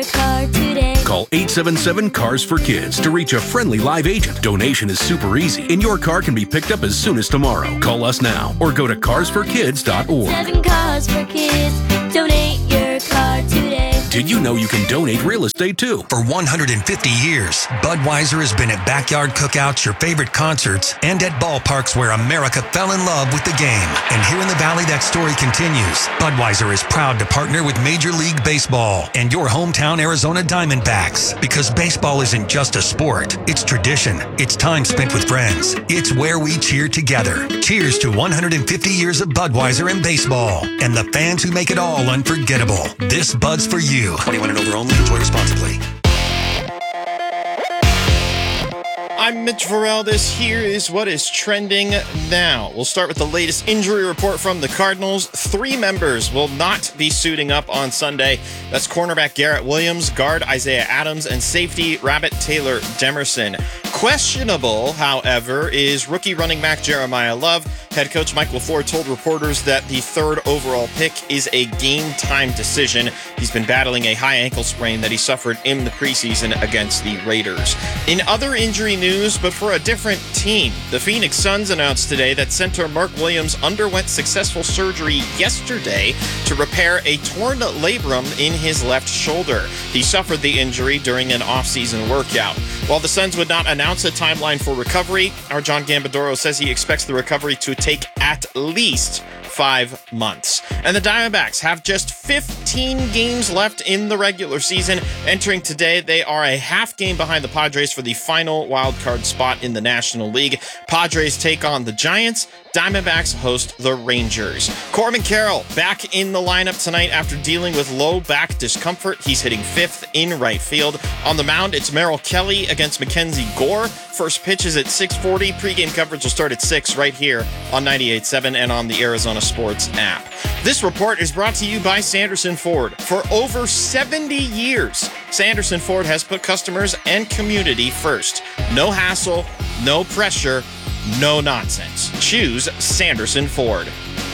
car today. Call 877-CARS-FOR-KIDS to reach a friendly live agent. Donation is super easy, and your car can be picked up as soon as tomorrow. Call us now or go to carsforkids.org. 7 Cars for Kids. Donate your car today. Did you know you can donate real estate too? For 150 years, Budweiser has been at backyard cookouts, your favorite concerts, and at ballparks where America fell in love with the game. And here in the Valley, that story continues. Budweiser is proud to partner with Major League Baseball and your hometown Arizona Diamondbacks, because baseball isn't just a sport. It's tradition. It's time spent with friends. It's where we cheer together. Cheers to 150 years of Budweiser and baseball and the fans who make it all unforgettable. This Bud's for you. 21 and over only. Enjoy responsibly. I'm Mitch Varel. This here is what is trending now. We'll start with the latest injury report from the Cardinals. 3 members will not be suiting up on Sunday. That's cornerback Garrett Williams, guard Isaiah Adams, and safety Rabbit Taylor Demerson. Questionable, however, is rookie running back Jeremiah Love. Head coach Mike LaFleur told reporters that the 3rd overall pick is a game-time decision. He's been battling a high ankle sprain that he suffered in the preseason against the Raiders. In other injury news, but for a different team, the Phoenix Suns announced today that center Mark Williams underwent successful surgery yesterday to repair a torn labrum in his left shoulder. He suffered the injury during an off-season workout. While the Suns would not announce a timeline for recovery, our John Gambadoro says he expects the recovery to take at least 5 months. And the Diamondbacks have just 15 games left in the regular season. Entering today, they are a half game behind the Padres for the final wild card spot in the National League. Padres take on the Giants. Diamondbacks host the Rangers. Corbin Carroll back in the lineup tonight after dealing with low back discomfort. He's hitting 5th in right field. On the mound, it's Merrill Kelly against Mackenzie Gore. First pitch is at 6:40. Pre-game coverage will start at 6 right here on 98.7 and on the Arizona Sports app. This report is brought to you by Sanderson Ford. For over 70 years, Sanderson Ford has put customers and community first. No hassle, no pressure, no nonsense. Choose Sanderson Ford.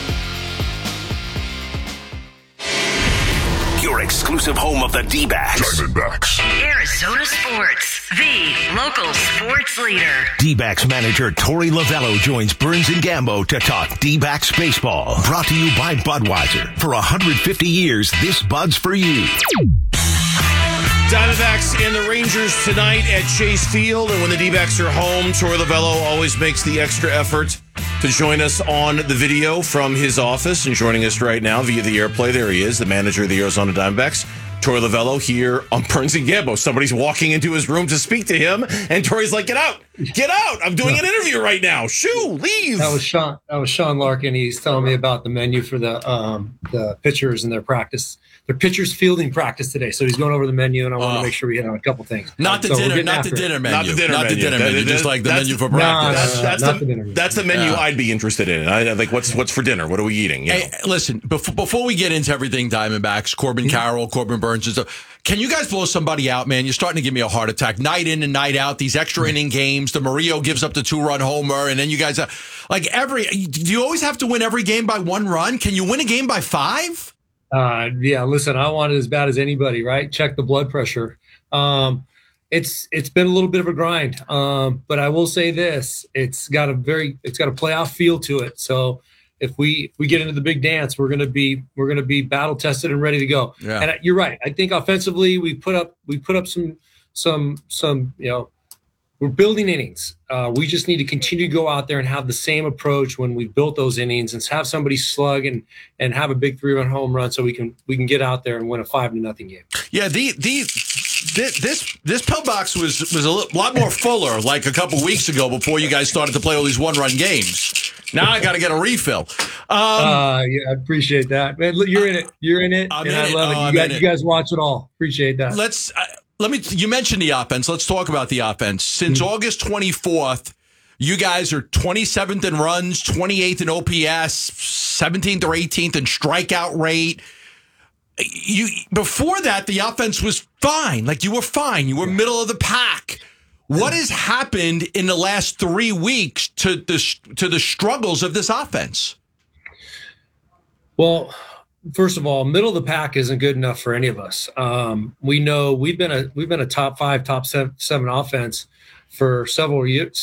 Your exclusive home of the D-backs. Diamondbacks. Arizona Sports, the local sports leader. D-backs manager Torey Lovello joins Burns and Gambo to talk D-backs baseball. Brought to you by Budweiser. For 150 years, this Bud's for you. Diamondbacks and the Rangers tonight at Chase Field. And when the D-backs are home, Torey Lovello always makes the extra effort to join us on the video from his office. And joining us right now via the AirPlay, there he is, the manager of the Arizona Diamondbacks, Torey Lovello, here on Burns and Gambo. Somebody's walking into his room to speak to him, and Torey's like, get out! Get out! I'm doing an interview right now. Shoo! Leave! That was Sean Larkin. He's telling me about the menu for the pitchers and their practice. Their pitchers fielding practice today. So he's going over the menu, and I want to make sure we hit on a couple things. Not the dinner menu. Not the dinner menu. Just like the menu for practice. That's the menu I'd be interested in. I like what's for dinner. What are we eating? Hey, listen, before we get into everything Diamondbacks, Corbin Carroll, Corbin Burns, and stuff, can you guys blow somebody out, man? You're starting to give me a heart attack. Night in and night out, these extra inning games. The Murillo gives up the 2-run homer, and then you guys do you always have to win every game by 1 run? Can you win a game by 5? Yeah, listen, I want it as bad as anybody, right? Check the blood pressure. It's been a little bit of a grind. But I will say this, it's got a playoff feel to it. So if we get into the big dance, we're gonna be battle tested and ready to go. Yeah. And you're right. I think offensively we put up some we're building innings. We just need to continue to go out there and have the same approach when we built those innings, and have somebody slug and have a big 3-run home run so we can get out there and win a 5-0 game. Yeah, this pillbox was a lot more fuller like a couple weeks ago before you guys started to play all these 1-run games. Now I got to get a refill. Yeah, I appreciate that, man. Look, you're in it. You're in it, and I love it. You guys watch it all. Appreciate that. You mentioned the offense. Let's talk about the offense. Since August 24th, you guys are 27th in runs, 28th in OPS, 17th or 18th in strikeout rate. Before that, the offense was fine. Like, you were fine. You were middle of the pack. What has happened in the last 3 weeks to the struggles of this offense? Well, first of all, middle of the pack isn't good enough for any of us. We know we've been a top 5, top 7 offense for several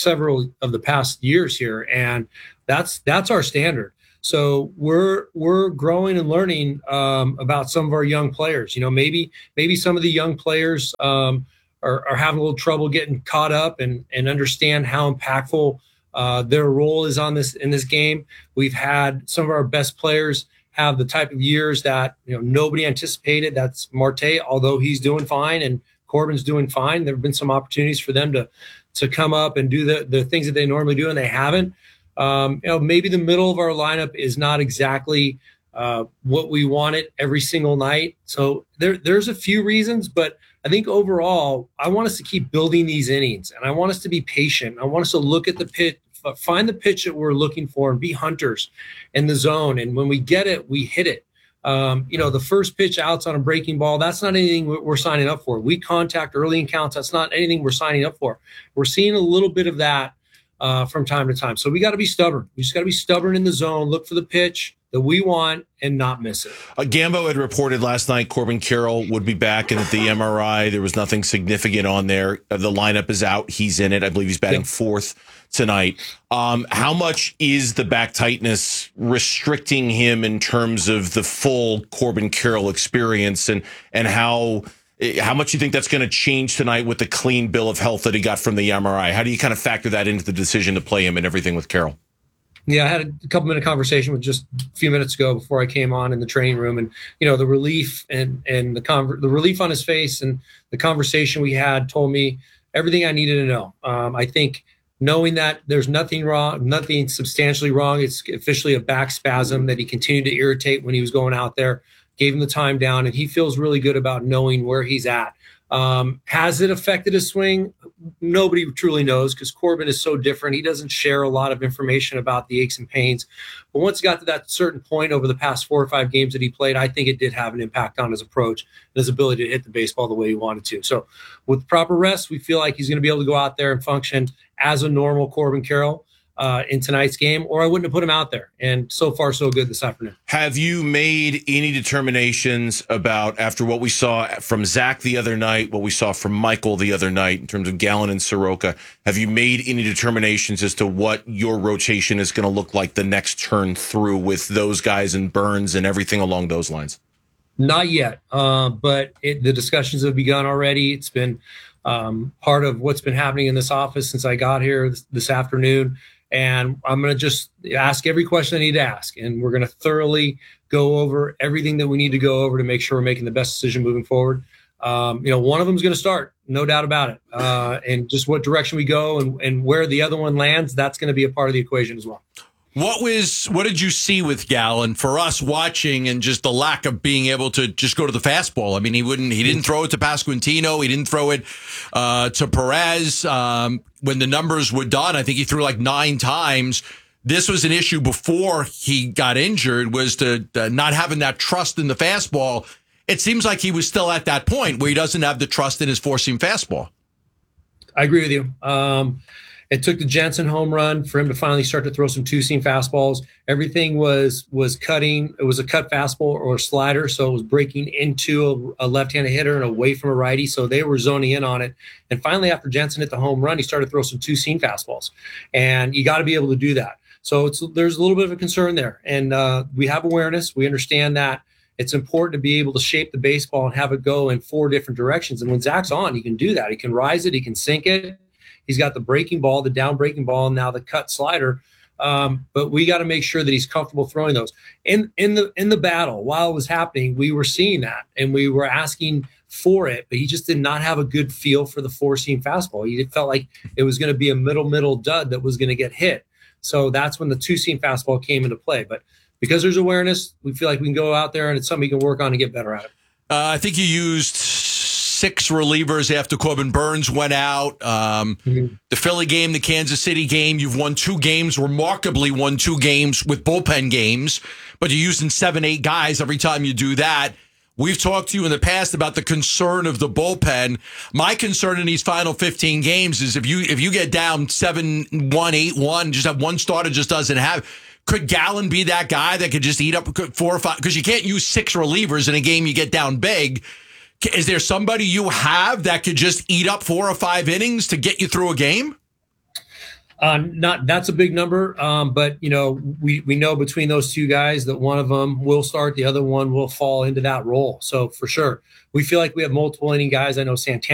of the past years here, and that's our standard. So we're growing and learning about some of our young players. Maybe some of the young players are having a little trouble getting caught up and understand how impactful their role is in this game. We've had some of our best players have the type of years that nobody anticipated. That's Marte, although he's doing fine, and Corbin's doing fine. There have been some opportunities for them to come up and do the things that they normally do, and they haven't. Maybe the middle of our lineup is not exactly what we wanted every single night. So there's a few reasons, but I think overall, I want us to keep building these innings, and I want us to be patient. I want us to look at the pitch, find the pitch that we're looking for, and be hunters in the zone. And when we get it, we hit it. The first pitch outs on a breaking ball, that's not anything we're signing up for. We contact early in counts. That's not anything we're signing up for. We're seeing a little bit of that from time to time. So we got to be stubborn. We just got to be stubborn in the zone, look for the pitch that we want and not miss it. Gambo had reported last night Corbin Carroll would be back, and at the MRI, there was nothing significant on there. The lineup is out. He's in it. I believe he's batting fourth tonight. How much is the back tightness restricting him in terms of the full Corbin Carroll experience, and how much you think that's going to change tonight with the clean bill of health that he got from the MRI? How do you kind of factor that into the decision to play him and everything with Carroll? Yeah, I had a couple-minute conversation with just a few minutes ago before I came on in the training room, and the relief and the relief on his face and the conversation we had told me everything I needed to know. I think knowing that there's nothing wrong, nothing substantially wrong, it's officially a back spasm that he continued to irritate when he was going out there, gave him the time down, and he feels really good about knowing where he's at. Has it affected his swing? Nobody truly knows, because Corbin is so different. He doesn't share a lot of information about the aches and pains. But once he got to that certain point over the past 4 or 5 games that he played, I think it did have an impact on his approach and his ability to hit the baseball the way he wanted to. So with proper rest, we feel like he's going to be able to go out there and function as a normal Corbin Carroll in tonight's game, or I wouldn't have put him out there. And so far, so good this afternoon. Have you made any determinations about, after what we saw from Zach the other night, what we saw from Michael the other night in terms of Gallen and Soroka, have you made any determinations as to what your rotation is going to look like the next turn through with those guys and Burns and everything along those lines? Not yet, but the discussions have begun already. It's been part of what's been happening in this office since I got here this afternoon. And I'm going to just ask every question I need to ask. And we're going to thoroughly go over everything that we need to go over to make sure we're making the best decision moving forward. One of them is going to start, no doubt about it. And just what direction we go and where the other one lands, that's going to be a part of the equation as well. What did you see with Gallen for us watching, and just the lack of being able to just go to the fastball? I mean, he didn't throw it to Pasquantino. He didn't throw it to Perez. When the numbers were done, I think he threw like 9 times. This was an issue before he got injured, was to not having that trust in the fastball. It seems like he was still at that point where he doesn't have the trust in his four-seam fastball. I agree with you. It took the Jensen home run for him to finally start to throw some two-seam fastballs. Everything was cutting. It was a cut fastball or a slider, so it was breaking into a left-handed hitter and away from a righty, so they were zoning in on it. And finally, after Jensen hit the home run, he started to throw some two-seam fastballs. And you got to be able to do that. So there's a little bit of a concern there. And we have awareness. We understand that it's important to be able to shape the baseball and have it go in 4 different directions. And when Zach's on, he can do that. He can rise it. He can sink it. He's got the breaking ball, the down breaking ball, and now the cut slider. But we got to make sure that he's comfortable throwing those. In the battle, while it was happening, we were seeing that, and we were asking for it, but he just did not have a good feel for the four-seam fastball. He felt like it was going to be a middle dud that was going to get hit. So that's when the two-seam fastball came into play. But because there's awareness, we feel like we can go out there and it's something we can work on and get better at it. I think you used 6 relievers after Corbin Burns went out. The Philly game, the Kansas City game, you've won 2 games, remarkably won 2 games with bullpen games, but you're using 7-8 guys every time you do that. We've talked to you in the past about the concern of the bullpen. My concern in these final 15 games is if you get down 7-1, 8-1, just have one starter just doesn't have. Could Gallen be that guy that could just eat up 4 or 5? Because you can't use 6 relievers in a game you get down big. Is there somebody you have that could just eat up 4 or 5 innings to get you through a game? That's a big number, but we know between those two guys that one of them will start, the other one will fall into that role. So for sure, we feel like we have multiple inning guys. I know Santana